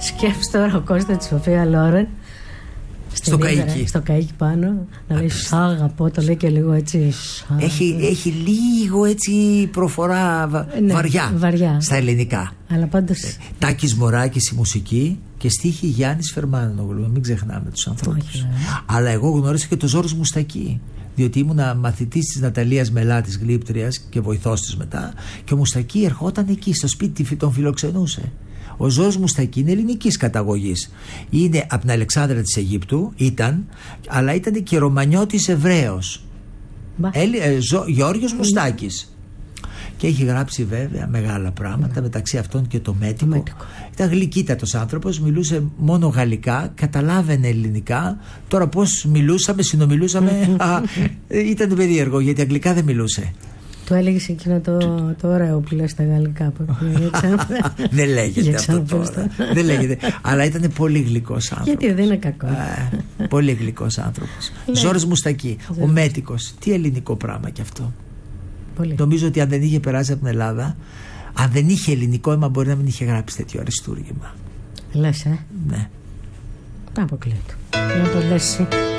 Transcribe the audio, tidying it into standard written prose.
Σκέψου τώρα ο Κώστα τη Σοφία Λόρεν στο καΐκι πάνω να λέει σ' αγαπώ, το λέει και λίγο έτσι. Έχει λίγο έτσι προφορά βαριά στα ελληνικά. Αλλά πάντως Τάκης Μωράκης η μουσική και στίχη Γιάννης Φερμάνογλου. Μην ξεχνάμε τους ανθρώπους. Αλλά εγώ γνώρισα και τον Ζόρζ Μουστακή, διότι ήμουνα μαθητής της Ναταλίας Μελά, της γλύπτριας και βοηθός της μετά, και ο Μουστακή ερχόταν εκεί στο σπίτι, τον φιλοξενούσε. Ο Ζόρζ Μουστακή είναι ελληνικής καταγωγής. Είναι από την Αλεξάνδρα της Αιγύπτου, αλλά ήταν και Ρωμανιώτης Εβραίος. Γιώργος Μουστάκης. Και έχει γράψει βέβαια μεγάλα πράγματα, μεταξύ αυτών και το Μέτικο. Ήταν γλυκύτατος άνθρωπος, μιλούσε μόνο γαλλικά, καταλάβαινε ελληνικά. Τώρα πώς συνομιλούσαμε, ήταν περίεργο, γιατί αγγλικά δεν μιλούσε. Του έλεγες εκείνο το ωραίο που λες στα γαλλικά. Δεν λέγεται αυτό τώρα. Δεν λέγεται. Αλλά ήταν πολύ γλυκός άνθρωπος. Γιατί δεν είναι κακό. Πολύ γλυκός άνθρωπος. Ζόρζ Μουστακή, ο Μέτικος. Τι ελληνικό πράγμα κι αυτό. Πολύ. Νομίζω ότι αν δεν είχε περάσει από την Ελλάδα, αν δεν είχε ελληνικό αίμα, μπορεί να μην είχε γράψει τέτοιο αριστούργημα. Λες, Ναι. Τα αποκλείω. Να το λες.